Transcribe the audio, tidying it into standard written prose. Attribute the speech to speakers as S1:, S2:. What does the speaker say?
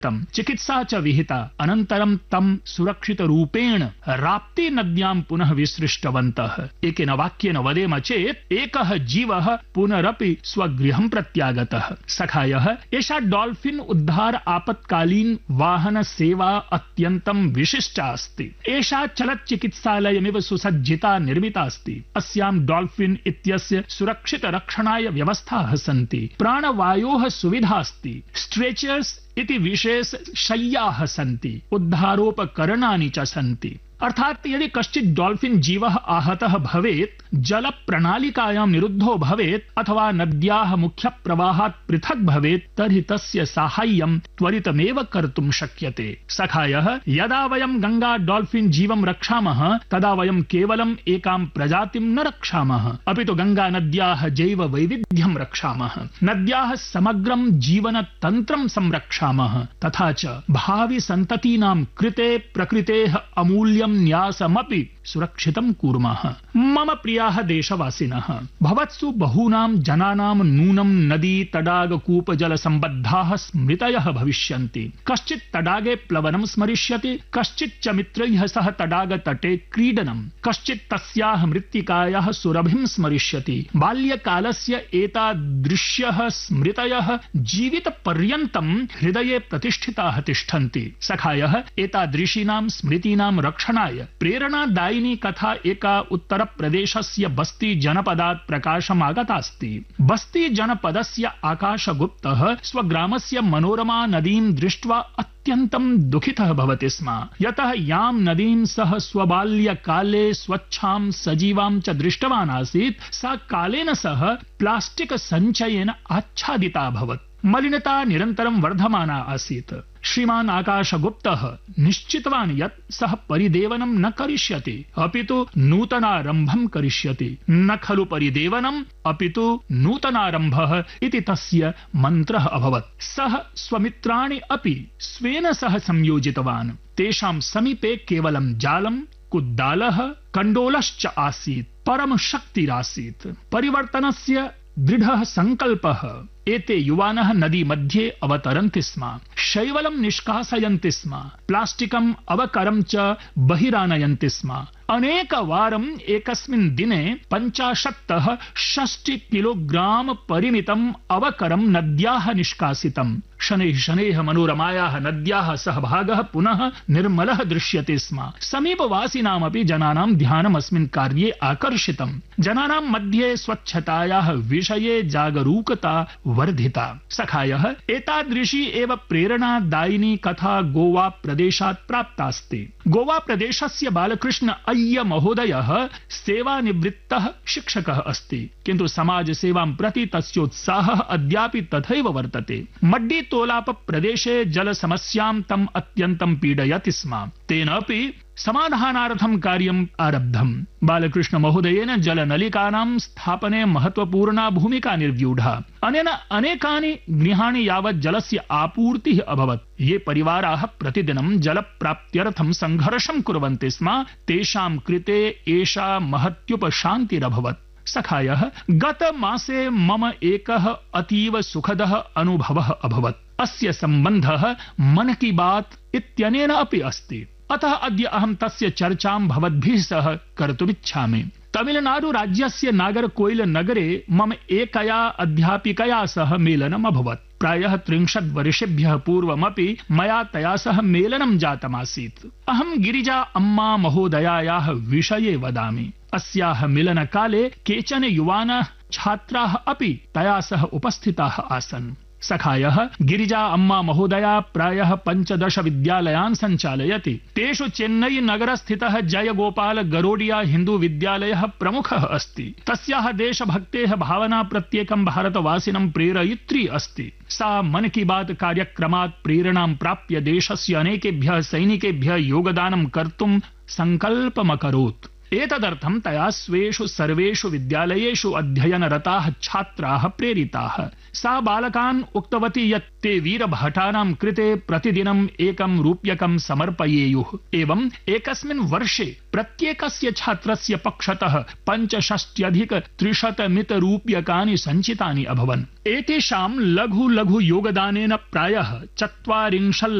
S1: चिकित्सा च विहिता अनन्तरं तं सुरक्षितरूपेण राप्ती नद्यां पुनः विसृष्टवन्तः। एकेन वाक्येन वदेम चेत् एकः जीवः पुनरपि स्वगृहं प्रत्यागतः। सखायः, एषा डॉल्फिन उद्धार आपत्कालीन वाहन सेवा अत्यन्तं विशिष्टा अस्ति। एषा चलच्चिकित्सालयमिव सुसज्जिता निर्मिता अस्ति। अस्यां डॉल्फिन इत्यस्य सुरक्षित रक्षणाय व्यवस्थाः सन्ति। प्राणवायोः सुविधा अस्ति। स्ट्रेचर्स इति विशेष शय्याः सन्ति। उद्धारोपकरणानि च सन्ति। अर्थात यदि कश्चित् डॉल्फिन जीवः आहतः भवेत्, जल प्रणालिकायां निरुद्धो भवेत् अथवा नद्याः मुख्य प्रवाहात् पृथक् भवेत्, तर्हि तस्य साहाय्यं त्वरितमेव कर्तुं शक्यते। सखायः, यदा वयं गंगा डॉल्फिन जीवं रक्षामः तदा वयं केवलम् एकां प्रजातिं न रक्षामः, अपि तु गंगा नद्याः जैव वैविध्यं रक्षामः। नद्याः समग्रं जीवन तन्त्रं संरक्षामः, तथा च भावि सन्ततीनां कृते प्रकृतेः अमूल्यं न्यासमपि सुरक्षितं कुर्मः। मम प्रियाः देशवासिनः, भवत्सु बहूनां जनानां नूनं नदी तडाग कूप जल सम्बद्धाः स्मृतयः भविष्यन्ति। कश्चित् तडागे प्लवनं स्मरिष्यति, कश्चित् च मित्रैः सह तडाग तटे क्रीडनं, कश्चित् तस्याः मृत्तिकायाः सुरभिं स्मरिष्यति। बाल्यकालस्य एतादृश्यः स्मृतयः जीवितपर्यन्तं हृदये प्रतिष्ठिताः तिष्ठन्ति। सखायः, एतादृशीनां स्मृतीनां रक्षणाय प्रेरणादायिनी कथा एका उत्तर प्रदेशस्य बस्ती जनपदात् प्रकाशमागतास्ति। बस्ती जनपदस्य आकाशगुप्तः स्वग्रामस्य मनोरमा नदीं दृष्ट्वा अत्यन्तं दुःखितः भवति स्म। यतः यां नदीं सः स्वबाल्यकाले स्वच्छां सजीवां च दृष्टवान् आसीत्, सा कालेन सह प्लास्टिक सञ्चयेन आच्छादिता अभवत्। मलिनता निरन्तरं वर्धमाना आसीत्। श्रीमान् आकाशगुप्तः निश्चितवान् यत् सः परिदेवनं न करिष्यति, अपि तु नूतनारम्भं करिष्यति। न खलु परिदेवनम्, अपि तु नूतनारम्भः इति तस्य मन्त्रः अभवत्। सः स्वमित्राणि अपि स्वेन सह संयोजितवान्। तेषां समीपे केवलं जालं, कुद्दालः, कण्डोलश्च आसीत्। परम शक्तिरासीत्। परिवर्तनस्य दृढः संकल्पः। एते युवानः नदी मध्ये अवतरन्ति स्म, शैवलं निष्कासयन्ति स्म, प्लास्टिकम् अवकरं च बहिरानयन्ति स्म। अनेकवारम् एकस्मिन् दिने 50-60 किलोग्राम परिमितम् अवकरं नद्याः निष्कासितम्। शनैः शनैः मनोरमायाः नद्याः सहभागः पुनः निर्मलः दृश्यते स्म। समीपवासिनामपि जनानां ध्यानम् अस्मिन् कार्ये आकर्षितम्। जनानां मध्ये स्वच्छतायाः विषये जागरूकता वर्धिता। सखायः, एतादृशी एव प्रेरणादायिनी कथा गोवा प्रदेशात् प्राप्तास्ति। गोवा प्रदेशस्य बालकृष्ण अय्य महोदयः सेवानिवृत्तः शिक्षकः अस्ति, किन्तु समाजसेवां प्रति तस्योत्साहः अद्यापि तथैव वर्तते। मड्डी तोलाप प्रदेशे जल समस्यां तम् अत्यन्तं पीडयति स्म। तेन अपि समाधानार्थं कार्यम् आरब्धम्। बालकृष्ण महोदयेन जलनलिकानां स्थापने महत्वपूर्णा भूमिका निर्व्यूढा। अनेन अनेकानि गृहाणि यावत् जलस्य आपूर्तिः अभवत्। ये परिवाराः प्रतिदिनं जलप्राप्त्यर्थं संघर्षं कुर्वन्ति स्म, तेषां कृते एषा महत्युपशान्तिरभवत्। सखायः, गतमासे मम एकः अतीव सुखदः अनुभवः अभवत्। अस्य सम्बन्धः मन की बात इत्यनेन अपि अस्ति। अतः अद्य अहं तस्य चर्चां भवद्भिः सह कर्तुमिच्छामि। तमिलनाडु राज्यस्य नागरकोइल नगरे मम एकया अध्यापिकया सह मेलनम् अभवत्। प्रायः 30 वर्षेभ्यः पूर्वमपि मया तया सह मेलनं जातमासीत्। अहं गिरिजा अम्मा महोदयायाः विषये वदामि। अस्याः मिलनकाले केचन युवानः छात्राः अपि तया सह उपस्थिताः आसन्। सखायः, गिरिजा अम्मा महोदया प्रायः 15 विद्यालयान् सञ्चालयति। तेषु चेन्नई नगरस्थितः जयगोपाल गरोडिया हिन्दू विद्यालयः प्रमुखः अस्ति। तस्याः देशभक्तेः भावना प्रत्येकं भारतवासिनं प्रेरयित्री अस्ति। सा मन की बात कार्यक्रमात् प्रेरणां प्राप्य देशस्य अनेकेभ्यः सैनिकेभ्यः योगदानं कर्तुं सङ्कल्पमकरोत्। एतदर्थं तया स्वेषु सर्वेषु विद्यालयेषु अध्ययनरताः छात्राः प्रेरिताः। सा बालकान् उक्तवती यत् ते वीरभटानां कृते प्रतिदिनम् 1 रूप्यकं समर्पयेयुः। एवं एकस्मिन् वर्षे प्रत्येकस्य छात्रस्य पक्षतः 65,300 रूप्यकाणि सञ्चितानि अभवन्। एतेषां लघु लघु योगदानेन प्रायः 40